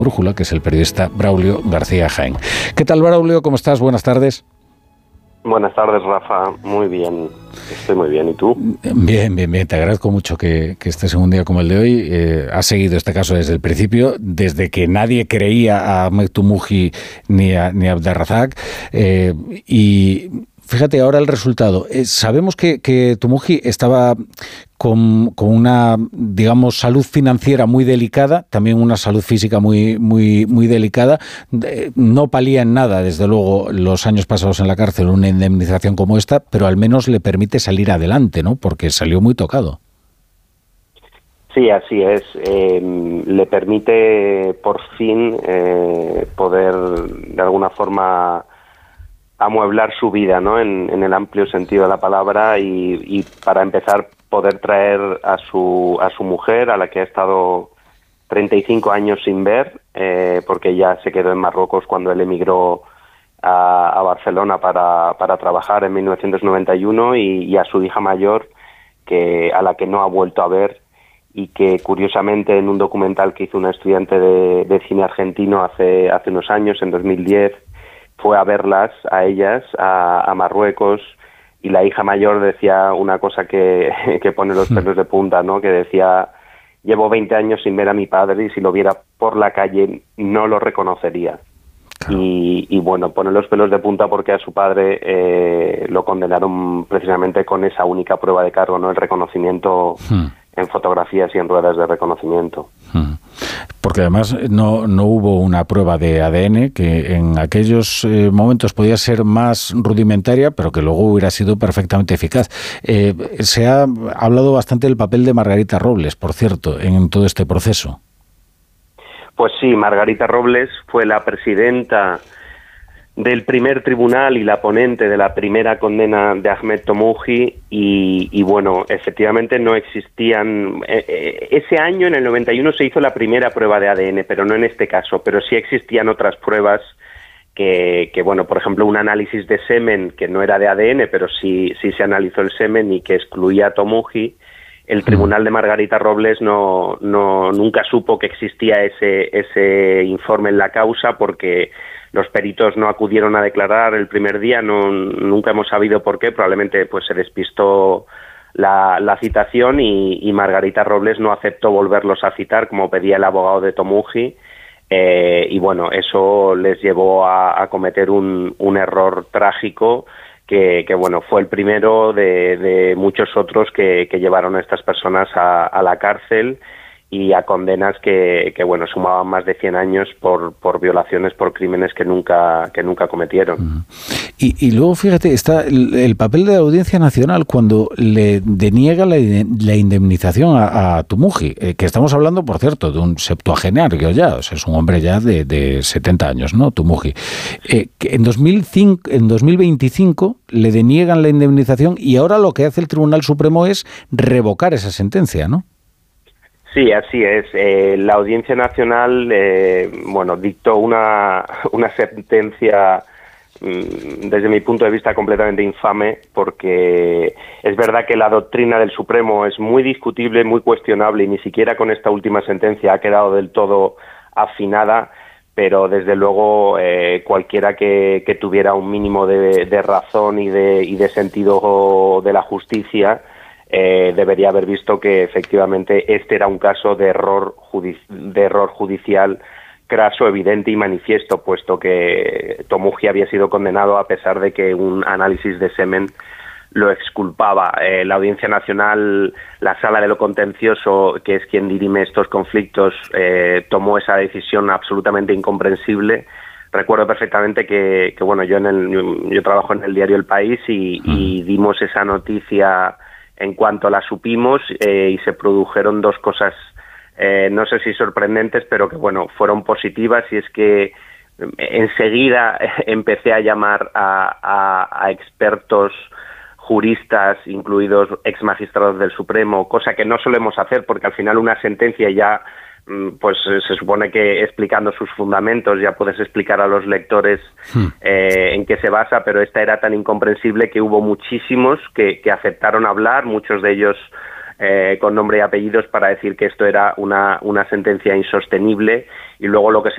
Brújula, que es el periodista Braulio García Jaén. ¿Qué tal, Braulio? ¿Cómo estás? Buenas tardes. Buenas tardes, Rafa. Muy bien. Estoy muy bien. ¿Y tú? Bien. Te agradezco mucho que estés en un día como el de hoy. Has seguido este caso desde el principio, desde que nadie creía a Ahmed Tumuji ni a Abderrazak. Y fíjate ahora el resultado. Sabemos que Tumuji estaba con una, digamos, salud financiera muy delicada, también una salud física muy delicada. No palía en nada, desde luego, los años pasados en la cárcel una indemnización como esta, pero al menos le permite salir adelante, ¿no? Porque salió muy tocado. Sí, así es. Le permite por fin poder de alguna forma amueblar su vida, ¿no? En el amplio sentido de la palabra y para empezar poder traer a su mujer, a la que ha estado 35 años sin ver, porque ella se quedó en Marruecos cuando él emigró a Barcelona para trabajar en 1991 y a su hija mayor, a la que no ha vuelto a ver y que curiosamente en un documental que hizo una estudiante de cine argentino hace unos años, en 2010, fue a verlas, a ellas, a Marruecos, y la hija mayor decía una cosa que pone los pelos de punta, ¿no? Que decía: llevo 20 años sin ver a mi padre y si lo viera por la calle no lo reconocería. Claro. Y bueno, pone los pelos de punta porque a su padre lo condenaron precisamente con esa única prueba de cargo, ¿no? El reconocimiento en fotografías y en ruedas de reconocimiento. Porque además no hubo una prueba de ADN que en aquellos momentos podía ser más rudimentaria, pero que luego hubiera sido perfectamente eficaz. Se ha hablado bastante del papel de Margarita Robles, por cierto, en todo este proceso. Pues sí, Margarita Robles fue la presidenta del primer tribunal y la ponente de la primera condena de Ahmed Tumuji y bueno, efectivamente no existían. Ese año, en el 91, se hizo la primera prueba de ADN, pero no en este caso, pero sí existían otras pruebas que bueno, por ejemplo, un análisis de semen que no era de ADN, pero sí se analizó el semen y que excluía a Tumuji. El tribunal de Margarita Robles nunca supo que existía ese informe en la causa porque los peritos no acudieron a declarar el primer día, nunca hemos sabido por qué, probablemente pues se despistó la citación y Margarita Robles no aceptó volverlos a citar como pedía el abogado de Tumuji y bueno, eso les llevó a cometer un error trágico que bueno, fue el primero de muchos otros que llevaron a estas personas a la cárcel y a condenas que bueno, sumaban más de 100 años por violaciones, por crímenes que nunca cometieron. Y luego, fíjate, está el papel de la Audiencia Nacional cuando le deniega la indemnización a Tumuji, que estamos hablando, por cierto, de un septuagenario ya, o sea, es un hombre ya de 70 años, ¿no? Tumuji. Que en 2025 le deniegan la indemnización y ahora lo que hace el Tribunal Supremo es revocar esa sentencia, ¿no? Sí, así es. La Audiencia Nacional, bueno, dictó una sentencia desde mi punto de vista completamente infame, porque es verdad que la doctrina del Supremo es muy discutible, muy cuestionable y ni siquiera con esta última sentencia ha quedado del todo afinada, pero desde luego cualquiera que tuviera un mínimo de razón y de sentido de la justicia debería haber visto que efectivamente este era un caso de error judicial craso, evidente y manifiesto, puesto que Tumuji había sido condenado a pesar de que un análisis de semen lo exculpaba. La Audiencia Nacional, la Sala de lo Contencioso, que es quien dirime estos conflictos, tomó esa decisión absolutamente incomprensible. Recuerdo perfectamente que bueno, yo trabajo en el diario El País y dimos esa noticia en cuanto la supimos y se produjeron dos cosas, no sé si sorprendentes, pero que bueno, fueron positivas, y es que enseguida empecé a llamar a expertos juristas, incluidos ex magistrados del Supremo, cosa que no solemos hacer porque al final una sentencia ya pues se supone que explicando sus fundamentos ya puedes explicar a los lectores en qué se basa, pero esta era tan incomprensible que hubo muchísimos que aceptaron hablar, muchos de ellos con nombre y apellidos, para decir que esto era una sentencia insostenible, y luego lo que se